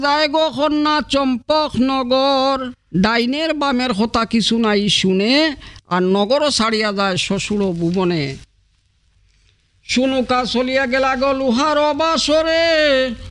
যায় গো কন্যা চম্পক নগর, ডাইনের বামের হতা কিছু নাই শুনে, আর নগরও ছাড়িয়া যায় শ্বশুর ভুবনে। শুনুকা চলিয়া গেলা গো লোহার বাসরে,